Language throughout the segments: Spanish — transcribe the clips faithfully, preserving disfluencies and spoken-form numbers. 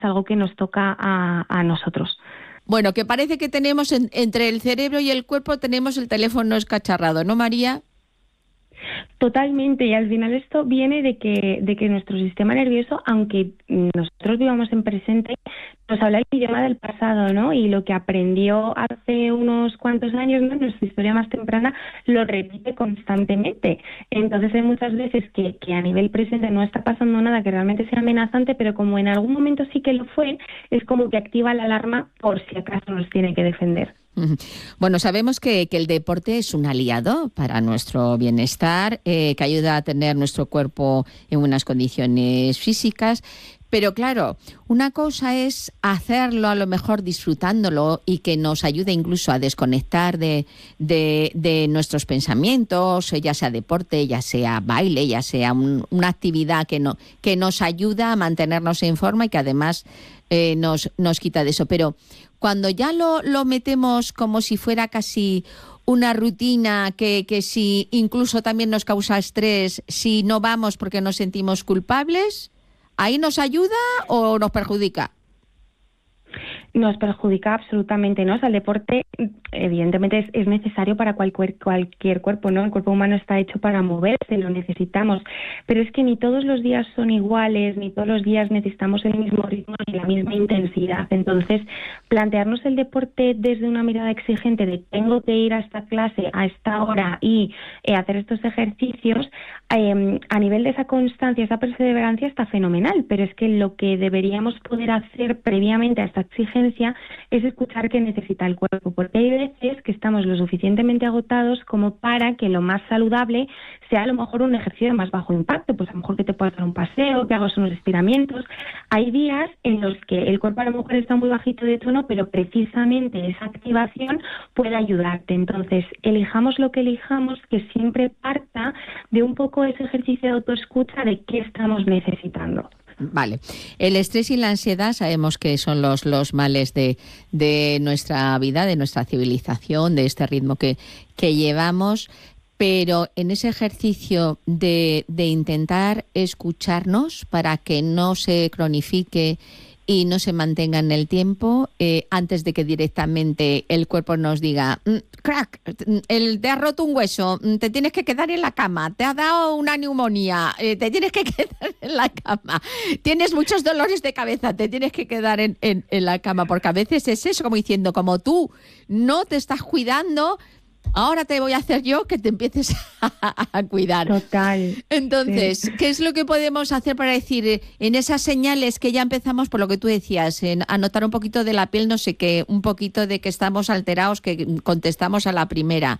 algo que nos toca a, a nosotros. Bueno, que parece que tenemos en, entre el cerebro y el cuerpo tenemos el teléfono escacharrado, ¿no, María? Totalmente, y al final esto viene de que, de que nuestro sistema nervioso, aunque nosotros vivamos en presente, nos habla el idioma del pasado, ¿no? Y lo que aprendió hace unos cuantos años, ¿no?, en nuestra historia más temprana, lo repite constantemente. Entonces hay muchas veces que, que a nivel presente no está pasando nada que realmente sea amenazante, pero como en algún momento sí que lo fue, es como que activa la alarma por si acaso nos tiene que defender. Bueno, sabemos que, que el deporte es un aliado para nuestro bienestar, eh, que ayuda a tener nuestro cuerpo en unas condiciones físicas, pero claro, una cosa es hacerlo a lo mejor disfrutándolo y que nos ayude incluso a desconectar de, de, de nuestros pensamientos, ya sea deporte, ya sea baile, ya sea un, una actividad que, no, que nos ayuda a mantenernos en forma y que además eh, nos, nos quita de eso. Pero cuando ya lo, lo metemos como si fuera casi una rutina que, que si incluso también nos causa estrés, si no vamos porque nos sentimos culpables, ¿ahí nos ayuda o nos perjudica? Nos perjudica absolutamente, ¿no? O sea, el deporte evidentemente es, es necesario para cualquier, cualquier cuerpo, ¿no? El cuerpo humano está hecho para moverse, lo necesitamos, pero es que ni todos los días son iguales, ni todos los días necesitamos el mismo ritmo ni la misma intensidad. Entonces, plantearnos el deporte desde una mirada exigente de tengo que ir a esta clase a esta hora y eh, hacer estos ejercicios, eh, a nivel de esa constancia, esa perseverancia está fenomenal, pero es que lo que deberíamos poder hacer previamente a esta exigencia es escuchar qué necesita el cuerpo, porque hay veces que estamos lo suficientemente agotados como para que lo más saludable sea a lo mejor un ejercicio de más bajo impacto, pues a lo mejor que te puedas dar un paseo, que hagas unos estiramientos. Hay días en los que el cuerpo a lo mejor está muy bajito de tono, pero precisamente esa activación puede ayudarte. Entonces, elijamos lo que elijamos, que siempre parta de un poco ese ejercicio de autoescucha de qué estamos necesitando. Vale. El estrés y la ansiedad sabemos que son los, los males de, de nuestra vida, de nuestra civilización, de este ritmo que, que llevamos, pero en ese ejercicio de, de intentar escucharnos para que no se cronifique y no se mantenga en el tiempo, eh, antes de que directamente el cuerpo nos diga, crack, el, te has roto un hueso, te tienes que quedar en la cama, te ha dado una neumonía, eh, te tienes que quedar en la cama, tienes muchos dolores de cabeza, te tienes que quedar en, en, en la cama, porque a veces es eso, como diciendo, como tú no te estás cuidando, ahora te voy a hacer yo que te empieces a, a cuidar. Total. Entonces, sí. ¿Qué es lo que podemos hacer para decir en esas señales que ya empezamos, por lo que tú decías, en anotar un poquito de la piel, no sé qué, un poquito de que estamos alterados, que contestamos a la primera,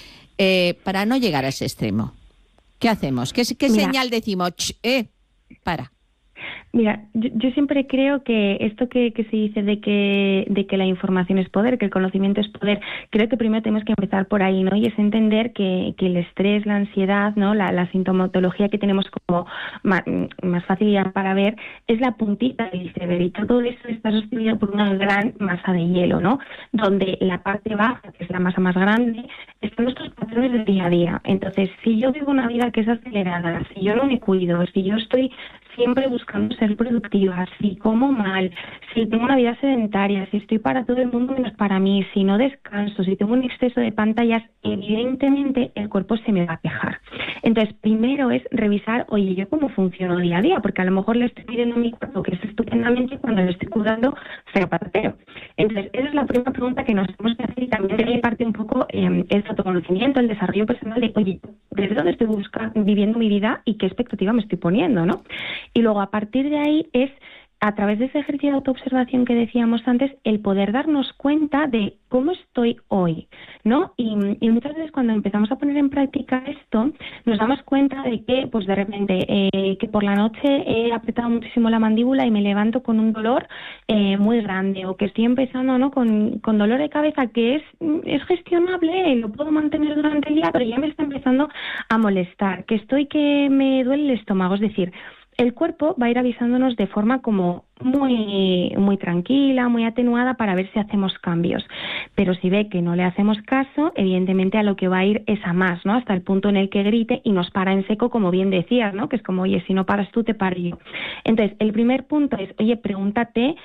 eh, para no llegar a ese extremo? ¿Qué hacemos? ¿Qué, qué señal decimos? Ch, eh, para. Mira, yo, yo siempre creo que esto que, que se dice de que de que la información es poder, que el conocimiento es poder, creo que primero tenemos que empezar por ahí, ¿no? Y es entender que, que el estrés, la ansiedad, ¿no? La, la sintomatología que tenemos como más, más facilidad para ver es la puntita del iceberg, y todo eso está sostenido por una gran masa de hielo, ¿no? Donde la parte baja, que es la masa más grande, están nuestros patrones del día a día. Entonces, si yo vivo una vida que es acelerada, si yo no me cuido, si yo estoy siempre buscando ser productiva, si como mal, si tengo una vida sedentaria, si estoy para todo el mundo menos para mí, si no descanso, si tengo un exceso de pantallas, evidentemente el cuerpo se me va a quejar. Entonces, primero es revisar, oye, yo cómo funciono día a día, porque a lo mejor le estoy pidiendo a mi cuerpo que esté estupendamente cuando lo estoy cuidando cero patatero. Entonces, esa es la primera pregunta que nos tenemos que hacer, y también de mi parte un poco eh, el autoconocimiento, el desarrollo personal de, oye, ¿desde dónde estoy buscando, viviendo mi vida y qué expectativa me estoy poniendo, ¿no? Y luego, a partir de ahí, es a través de ese ejercicio de autoobservación que decíamos antes, el poder darnos cuenta de cómo estoy hoy, ¿no? Y, y muchas veces cuando empezamos a poner en práctica esto, nos damos cuenta de que, pues de repente, eh, que por la noche he apretado muchísimo la mandíbula y me levanto con un dolor eh, muy grande, o que estoy empezando, ¿no?, con, con dolor de cabeza que es, es gestionable, lo puedo mantener durante el día, pero ya me está empezando a molestar, que estoy que me duele el estómago. Es decir, el cuerpo va a ir avisándonos de forma como muy, muy tranquila, muy atenuada para ver si hacemos cambios. Pero si ve que no le hacemos caso, evidentemente a lo que va a ir es a más, ¿no? Hasta el punto en el que grite y nos para en seco, como bien decías, ¿no? Que es como, oye, si no paras tú, te paro yo. Entonces, el primer punto es, oye, pregúntate